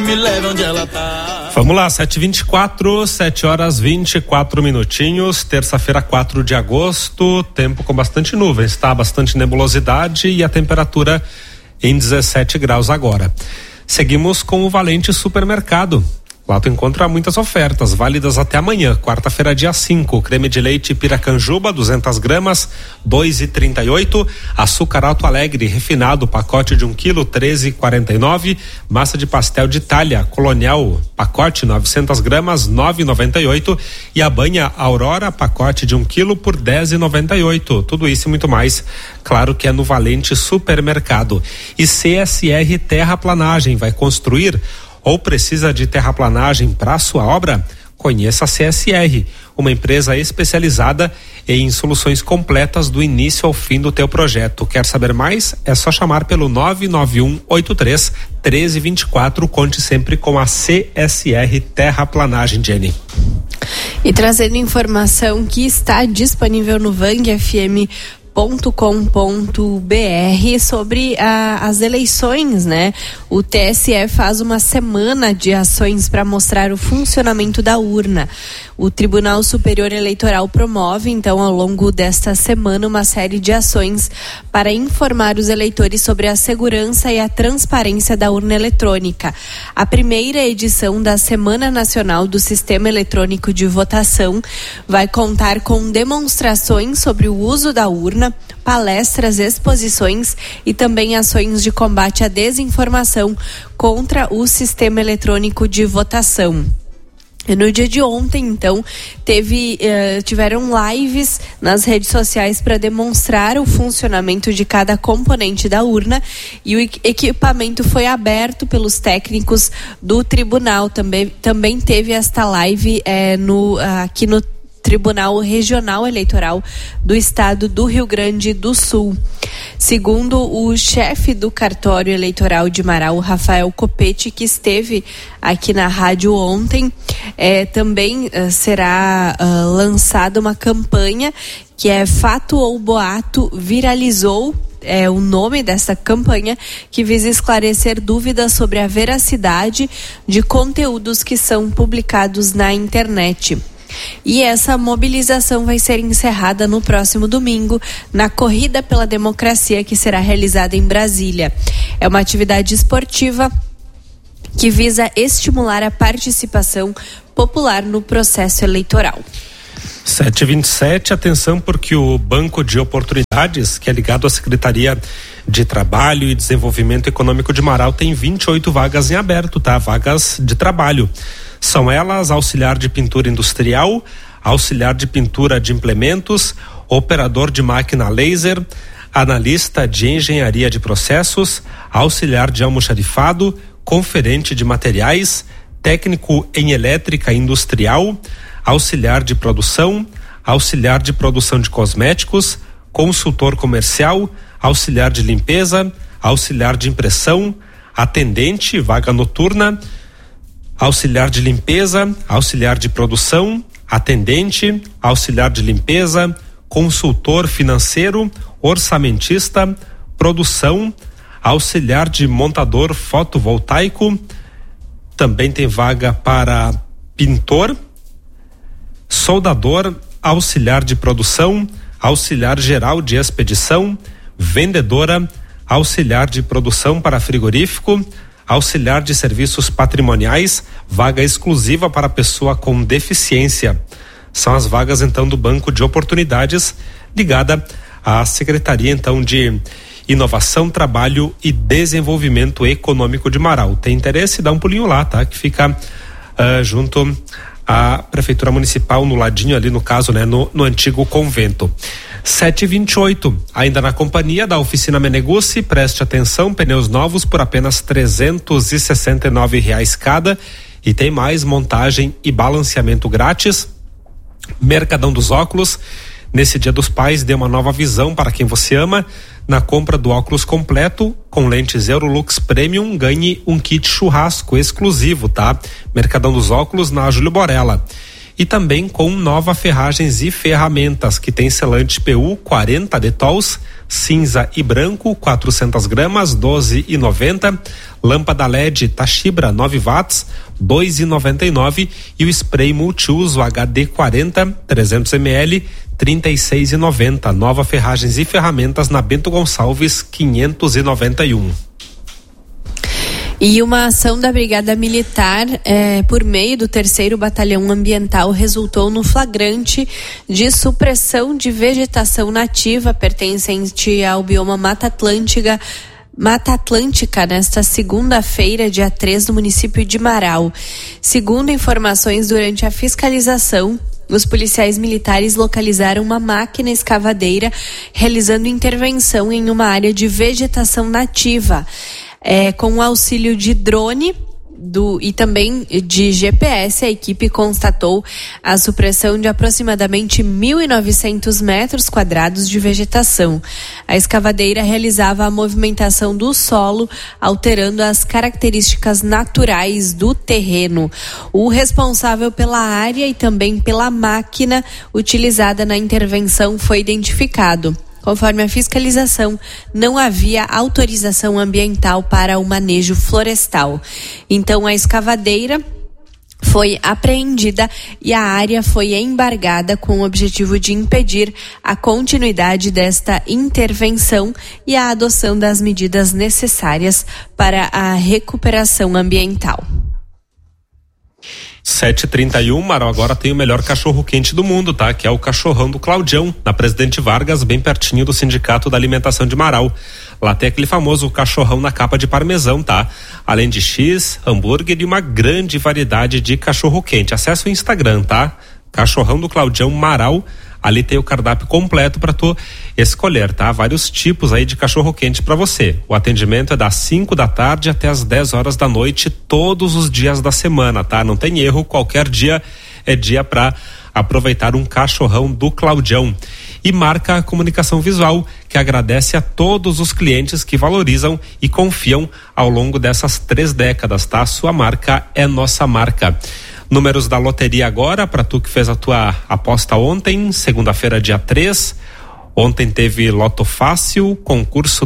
Me leve onde ela tá. Vamos lá, 7h24, 7 horas 24 minutinhos, terça-feira, 4 de agosto, tempo com bastante nuvens, tá? Bastante nebulosidade e a temperatura em 17 graus agora. Seguimos com o Valente Supermercado. Lá tu encontra muitas ofertas, válidas até amanhã, quarta-feira, dia 5. Creme de leite Piracanjuba, 200 gramas, 2,38. Açúcar Alto Alegre, refinado, pacote de 1 quilo, 13,49. Massa de pastel de Itália, Colonial, pacote 900 gramas, 9,98. E a banha Aurora, pacote de 1 quilo, por 10,98. Tudo isso e muito mais, claro que é no Valente Supermercado. E CSR Terraplanagem, vai construir ou precisa de terraplanagem para sua obra? Conheça a CSR, uma empresa especializada em soluções completas do início ao fim do teu projeto. Quer saber mais? É só chamar pelo 99183-1324. Conte sempre com a CSR Terraplanagem, Jenny. E trazendo informação que está disponível no vangfm.com.br sobre as eleições, né? O TSE faz uma semana de ações para mostrar o funcionamento da urna. O Tribunal Superior Eleitoral promove, então, ao longo desta semana, uma série de ações para informar os eleitores sobre a segurança e a transparência da urna eletrônica. A primeira edição da Semana Nacional do Sistema Eletrônico de Votação vai contar com demonstrações sobre o uso da urna, palestras, exposições e também ações de combate à desinformação contra o sistema eletrônico de votação. E no dia de ontem, então, tiveram lives nas redes sociais para demonstrar o funcionamento de cada componente da urna, e o equipamento foi aberto pelos técnicos do tribunal. Também teve esta live aqui no Tribunal Regional Eleitoral do Estado do Rio Grande do Sul. Segundo o chefe do cartório eleitoral de Marau, Rafael Copete, que esteve aqui na rádio ontem, também será lançada uma campanha que é Fato ou Boato Viralizou. É o nome dessa campanha, que visa esclarecer dúvidas sobre a veracidade de conteúdos que são publicados na internet. E essa mobilização vai ser encerrada no próximo domingo, na Corrida pela Democracia, que será realizada em Brasília. É uma atividade esportiva que visa estimular a participação popular no processo eleitoral. 7h27, atenção, porque o Banco de Oportunidades, que é ligado à Secretaria de Trabalho e Desenvolvimento Econômico de Marau, tem 28 vagas em aberto, tá? Vagas de trabalho. São elas: auxiliar de pintura industrial, auxiliar de pintura de implementos, operador de máquina laser, analista de engenharia de processos, auxiliar de almoxarifado, conferente de materiais, técnico em elétrica industrial, auxiliar de produção de cosméticos, consultor comercial, auxiliar de limpeza, auxiliar de impressão, atendente, vaga noturna, auxiliar de limpeza, auxiliar de produção, atendente, auxiliar de limpeza, consultor financeiro, orçamentista, produção, auxiliar de montador fotovoltaico. Também tem vaga para pintor, soldador, auxiliar de produção, auxiliar geral de expedição, vendedora, auxiliar de produção para frigorífico, auxiliar de serviços patrimoniais, vaga exclusiva para pessoa com deficiência. São as vagas, então, do Banco de Oportunidades, ligada à Secretaria, então, de Inovação, Trabalho e Desenvolvimento Econômico de Marau. Tem interesse? Dá um pulinho lá, tá? Que fica junto à Prefeitura Municipal, no ladinho ali, no caso, né? No antigo convento. 7h28, ainda na companhia da Oficina Meneguzzi. Preste atenção: pneus novos por apenas R$369 cada, e tem mais: montagem e balanceamento grátis. Mercadão dos Óculos, nesse Dia dos Pais, dê uma nova visão para quem você ama. Na compra do óculos completo com lentes Eurolux Premium, ganhe um kit churrasco exclusivo, tá? Mercadão dos Óculos, na Júlio Borella. e também com Nova Ferragens e Ferramentas, que tem selante PU 40 detols, cinza e branco, 400 gramas, 12,90. Lâmpada LED Tachibra 9 watts, 2,99. E o spray multiuso HD 40, 300 ml, 36,90. Nova Ferragens e Ferramentas na Bento Gonçalves 591. E uma ação da Brigada Militar, por meio do 3º Batalhão Ambiental, resultou no flagrante de supressão de vegetação nativa pertencente ao bioma Mata Atlântica nesta segunda-feira, dia 3, no município de Marau. Segundo informações, durante a fiscalização, os policiais militares localizaram uma máquina escavadeira realizando intervenção em uma área de vegetação nativa. Com o auxílio de drone e também de GPS, a equipe constatou a supressão de aproximadamente 1.900 metros quadrados de vegetação. A escavadeira realizava a movimentação do solo, alterando as características naturais do terreno. O responsável pela área e também pela máquina utilizada na intervenção foi identificado. Conforme a fiscalização, não havia autorização ambiental para o manejo florestal. Então, a escavadeira foi apreendida e a área foi embargada com o objetivo de impedir a continuidade desta intervenção e a adoção das medidas necessárias para a recuperação ambiental. 7h31, Marau agora tem o melhor cachorro-quente do mundo, tá? Que é o Cachorrão do Claudião, na Presidente Vargas, bem pertinho do Sindicato da Alimentação de Marau. Lá tem aquele famoso cachorrão na capa de parmesão, tá? Além de X, hambúrguer e uma grande variedade de cachorro-quente. Acesse o Instagram, tá? Cachorrão do Claudião Marau. Ali tem o cardápio completo para tu escolher, tá? Vários tipos aí de cachorro-quente para você. O atendimento é das 5 da tarde até as 10 horas da noite, todos os dias da semana, tá? Não tem erro, qualquer dia é dia para aproveitar um cachorrão do Claudião. E Marca a Comunicação Visual, que agradece a todos os clientes que valorizam e confiam ao longo dessas 3 décadas, tá? Sua marca é nossa marca. Números da loteria agora, para tu que fez a tua aposta ontem, segunda-feira, dia 3. Ontem teve Loto Fácil, concurso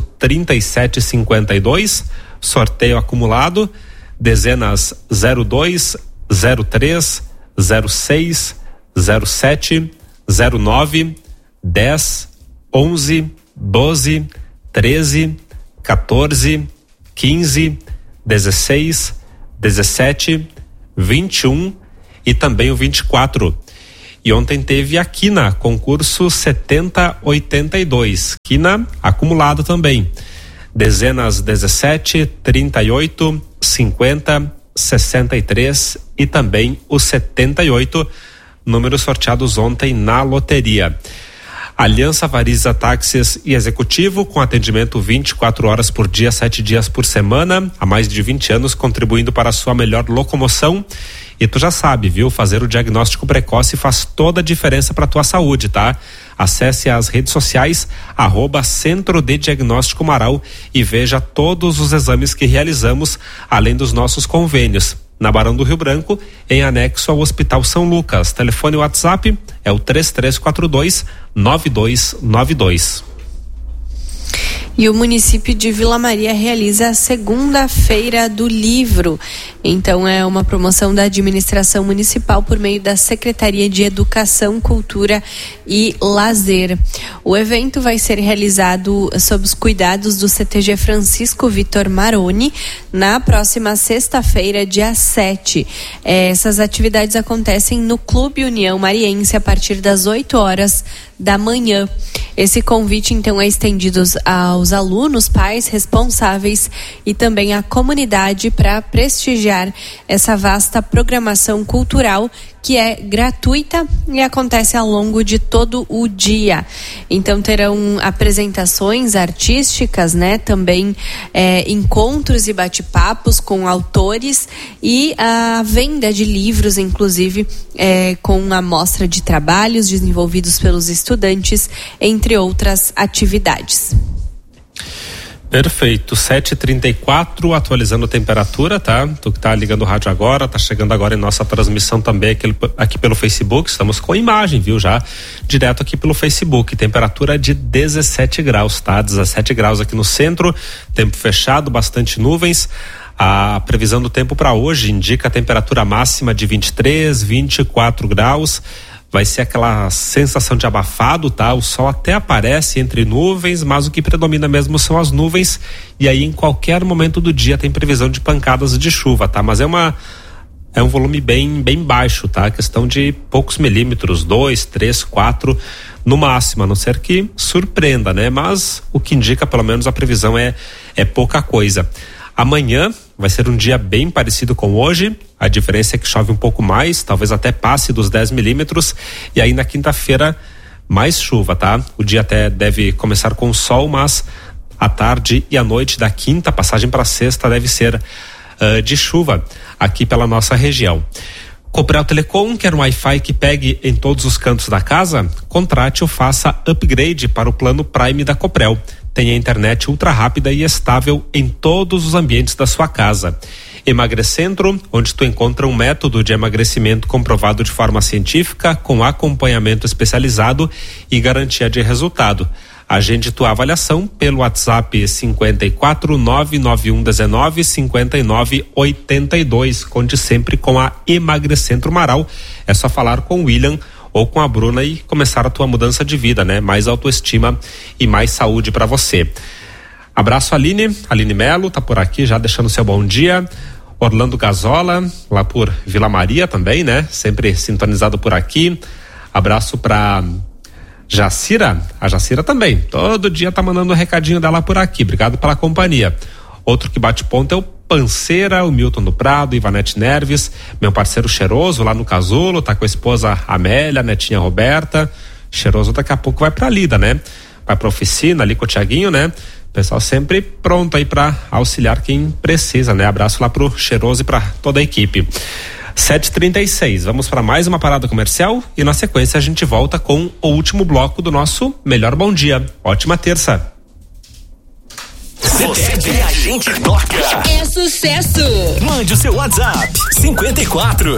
3752, sorteio acumulado, dezenas 02, 03, 06, 07, 09, 10, 11, 12, 13, 14, 15, 16, 17, 21 e também o 24. E ontem teve a Quina, concurso 7082. Quina acumulado também. Dezenas 17, 38, 50, 63 e também o 78. Números sorteados ontem na loteria. Aliança Variza Táxis e Executivo, com atendimento 24 horas por dia, 7 dias por semana, há mais de 20 anos contribuindo para a sua melhor locomoção. E tu já sabe, viu? Fazer o diagnóstico precoce faz toda a diferença para tua saúde, tá? Acesse as redes sociais, @Centro de Diagnóstico Marau, e veja todos os exames que realizamos, além dos nossos convênios. Na Barão do Rio Branco, em anexo ao Hospital São Lucas. Telefone WhatsApp é o 3342-9292. E o município de Vila Maria realiza a Segunda-feira do Livro. Então, é uma promoção da administração municipal por meio da Secretaria de Educação, Cultura e Lazer. O evento vai ser realizado sob os cuidados do CTG Francisco Vitor Maroni na próxima sexta-feira, dia 7. Essas atividades acontecem no Clube União Mariense a partir das 8 horas da manhã. Esse convite, então, é estendido aos alunos, pais, responsáveis e também à comunidade para prestigiar essa vasta programação cultural que é gratuita e acontece ao longo de todo o dia. Então terão apresentações artísticas, né? Também encontros e bate-papos com autores e a venda de livros, inclusive com a mostra de trabalhos desenvolvidos pelos estudantes, entre outras atividades. Perfeito, 7h34, atualizando a temperatura, tá? Tu que tá ligando o rádio agora, tá chegando agora em nossa transmissão também aqui pelo Facebook, estamos com imagem, viu? Já direto aqui pelo Facebook, temperatura de 17 graus, tá? 17 graus aqui no centro, tempo fechado, bastante nuvens. A previsão do tempo para hoje indica a temperatura máxima de 23, 24 graus. Vai ser aquela sensação de abafado, tá? O sol até aparece entre nuvens, mas o que predomina mesmo são as nuvens, e aí em qualquer momento do dia tem previsão de pancadas de chuva, tá? Mas é um volume bem baixo, tá? Questão de poucos milímetros, 2, 3, 4 no máximo, a não ser que surpreenda, né? Mas o que indica, pelo menos a previsão é pouca coisa. Amanhã vai ser um dia bem parecido com hoje, a diferença é que chove um pouco mais, talvez até passe dos 10 milímetros, e aí na quinta-feira mais chuva, tá? O dia até deve começar com sol, mas a tarde e a noite da quinta, passagem para sexta, deve ser de chuva aqui pela nossa região. Coprel Telecom, quer um Wi-Fi que pegue em todos os cantos da casa? Contrate ou faça upgrade para o plano Prime da Coprel. Tem a internet ultra rápida e estável em todos os ambientes da sua casa. Emagrecentro, onde tu encontra um método de emagrecimento comprovado de forma científica, com acompanhamento especializado e garantia de resultado. Agende tua avaliação pelo WhatsApp 54 99119 5982. Conte sempre com a Emagrecentro Marau. É só falar com o William ou com a Bruna e começar a tua mudança de vida, né? Mais autoestima e mais saúde para você. Abraço Aline Melo, tá por aqui já deixando seu bom dia. Orlando Gazola, lá por Vila Maria também, né? Sempre sintonizado por aqui. Abraço pra Jacira, a Jacira também, todo dia tá mandando um recadinho dela por aqui, obrigado pela companhia. Outro que bate ponto é o Panceira, o Milton do Prado, Ivanete Nerves, meu parceiro Cheiroso lá no Casulo, tá com a esposa Amélia, a netinha Roberta. Cheiroso daqui a pouco vai pra lida, né? Vai pra oficina ali com o Tiaguinho, né? Pessoal sempre pronto aí pra auxiliar quem precisa, né? Abraço lá pro Cheiroso e pra toda a equipe. 7h36, vamos para mais uma parada comercial e na sequência a gente volta com o último bloco do nosso Melhor Bom Dia. Ótima terça. Você vê, a gente toca. É sucesso. Mande o seu WhatsApp 54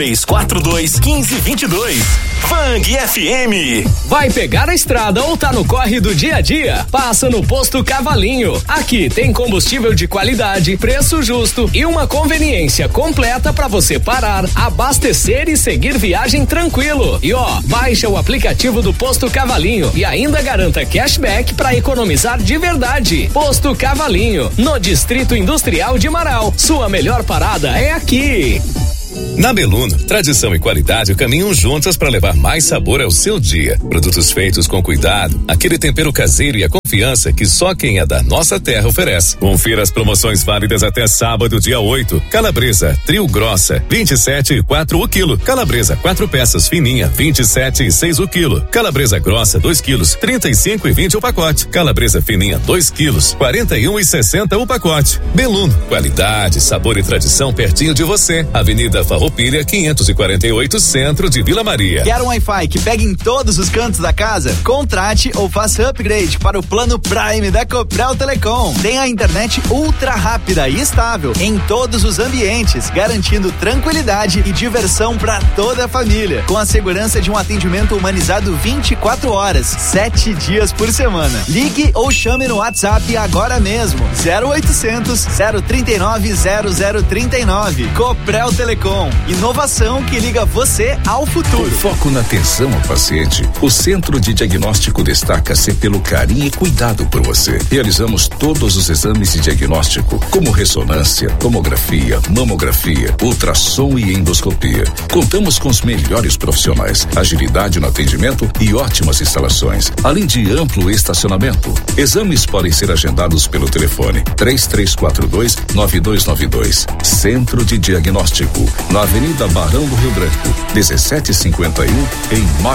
3342 1522. Fang FM. Vai pegar a estrada ou tá no corre do dia a dia? Passa no Posto Cavalinho. Aqui tem combustível de qualidade, preço justo e uma conveniência completa para você parar, abastecer e seguir viagem tranquilo. E baixa o aplicativo do Posto Cavalinho e ainda garanta cashback para economizar de verdade. Posto Cavalinho, no Distrito Industrial de Marau. Sua melhor parada é aqui. Na Beluno, tradição e qualidade caminham juntas para levar mais sabor ao seu dia. Produtos feitos com cuidado, aquele tempero caseiro e a confiança que só quem é da nossa terra oferece. Confira as promoções válidas até sábado, dia 8. Calabresa, trio grossa, 27,4 o quilo. Calabresa, 4 peças fininha, 27,6 o quilo. Calabresa grossa, 2 quilos, 35,20 o pacote. Calabresa fininha, 2 quilos, 41,60 o pacote. Beluno, qualidade, sabor e tradição pertinho de você. Avenida Farroupilha 548, centro de Vila Maria. Quer um Wi-Fi que pegue em todos os cantos da casa? Contrate ou faça upgrade para o plano Prime da Coprel Telecom. Tem a internet ultra rápida e estável em todos os ambientes, garantindo tranquilidade e diversão para toda a família, com a segurança de um atendimento humanizado 24 horas, 7 dias por semana. Ligue ou chame no WhatsApp agora mesmo. 0800 039 0039. Coprel Telecom. Inovação que liga você ao futuro. Com foco na atenção ao paciente, o Centro de Diagnóstico destaca-se pelo carinho e cuidado por você. Realizamos todos os exames de diagnóstico, como ressonância, tomografia, mamografia, ultrassom e endoscopia. Contamos com os melhores profissionais, agilidade no atendimento e ótimas instalações, além de amplo estacionamento. Exames podem ser agendados pelo telefone 3342-9292. Centro de Diagnóstico, na Avenida Barão do Rio Branco, 1751, em Marau.